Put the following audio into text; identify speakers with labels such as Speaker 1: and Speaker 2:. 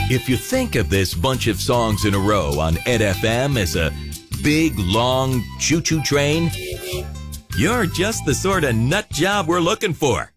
Speaker 1: If you think of this bunch of songs in a row on Ed FM as a big, long choo-choo train, you're just the sort of nut job we're looking for.